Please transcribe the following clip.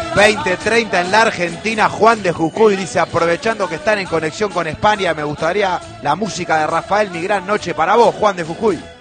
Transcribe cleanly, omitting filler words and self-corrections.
20:30 en la Argentina. Juan de Jujuy dice, aprovechando que están en conexión con España, me gustaría la música de Rafael, Mi Gran Noche para vos, Juan de Jujuy.